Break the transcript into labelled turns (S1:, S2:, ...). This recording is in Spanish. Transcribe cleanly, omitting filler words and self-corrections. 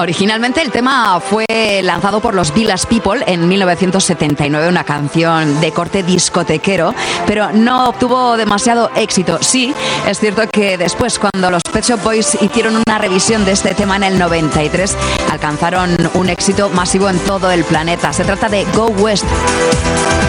S1: Originalmente el tema fue lanzado por los Village People en 1979, una canción de corte discotequero, pero no obtuvo demasiado éxito. Sí, es cierto que después, cuando los Pet Shop Boys hicieron una revisión de este tema en el 93, alcanzaron un éxito masivo en todo el planeta. Se trata de Go West.